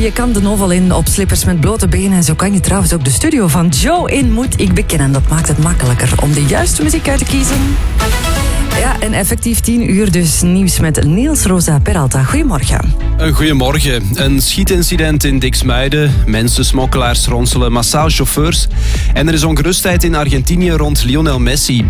Je kan de Novel in op slippers met blote benen. En zo kan je trouwens ook de studio van Joe in, moet ik bekennen. Dat maakt het makkelijker om de juiste muziek uit te kiezen. Ja, en effectief 10 uur dus nieuws met Niels Rosa Peralta. Goedemorgen. Goedemorgen. Een schietincident in Diksmuiden. Mensensmokkelaars ronselen massaal chauffeurs. En er is ongerustheid in Argentinië rond Lionel Messi.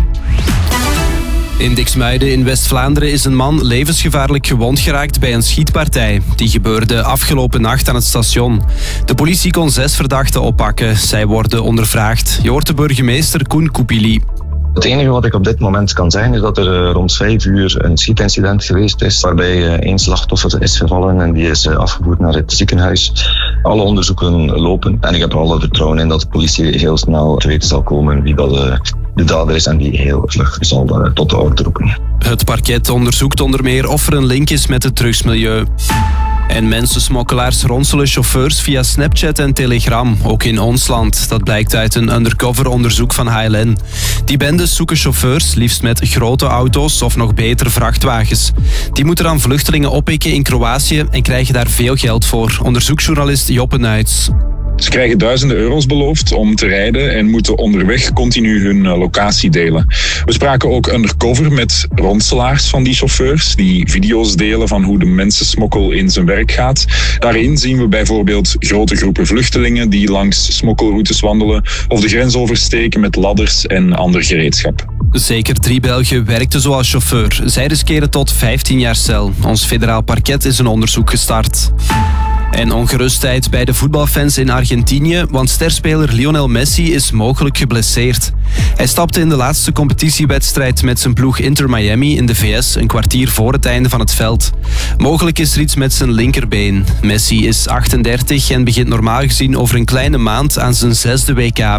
In Diksmuiden in West-Vlaanderen is een man levensgevaarlijk gewond geraakt bij een schietpartij. Die gebeurde afgelopen nacht aan het station. De politie kon 6 verdachten oppakken. Zij worden ondervraagd. Je hoort de burgemeester Koen Koupili. Het enige wat ik op dit moment kan zeggen is dat er rond 5 uur een schietincident geweest is waarbij 1 slachtoffer is gevallen en die is afgevoerd naar het ziekenhuis. Alle onderzoeken lopen en ik heb er alle vertrouwen in dat de politie heel snel te weten zal komen wie dat de dader is en die heel vlug zal tot de orde roepen. Het parket onderzoekt onder meer of er een link is met het drugsmilieu. En mensensmokkelaars ronselen chauffeurs via Snapchat en Telegram, ook in ons land. Dat blijkt uit een undercover onderzoek van HLN. Die bendes zoeken chauffeurs, liefst met grote auto's of nog beter vrachtwagens. Die moeten dan vluchtelingen oppikken in Kroatië en krijgen daar veel geld voor. Onderzoeksjournalist Joppe Nuits. Ze krijgen duizenden euro's beloofd om te rijden en moeten onderweg continu hun locatie delen. We spraken ook undercover met ronselaars van die chauffeurs die video's delen van hoe de mensensmokkel in zijn werk gaat. Daarin zien we bijvoorbeeld grote groepen vluchtelingen die langs smokkelroutes wandelen of de grens oversteken met ladders en ander gereedschap. Zeker 3 Belgen werkten zo als chauffeur. Zij riskeren tot 15 jaar cel. Ons federaal parket is een onderzoek gestart. En ongerustheid bij de voetbalfans in Argentinië, want sterspeler Lionel Messi is mogelijk geblesseerd. Hij stapte in de laatste competitiewedstrijd met zijn ploeg Inter Miami in de VS een kwartier voor het einde van het veld. Mogelijk is er iets met zijn linkerbeen. Messi is 38 en begint normaal gezien over een kleine maand aan zijn 6e WK.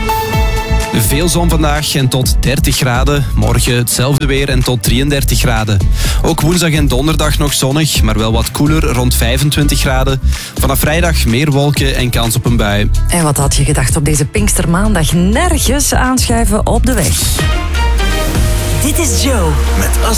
Veel zon vandaag en tot 30 graden. Morgen hetzelfde weer en tot 33 graden. Ook woensdag en donderdag nog zonnig, maar wel wat koeler, rond 25 graden. Vanaf vrijdag meer wolken en kans op een bui. En wat had je gedacht op deze Pinkstermaandag? Nergens aanschuiven op de weg. Dit is Joe. Met